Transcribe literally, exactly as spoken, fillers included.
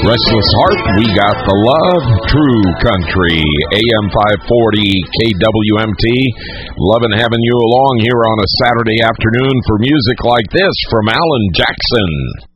Restless Heart, We Got the Love, True Country, A M five forty K W M T. Loving having you along here on a Saturday afternoon for music like this from Alan Jackson.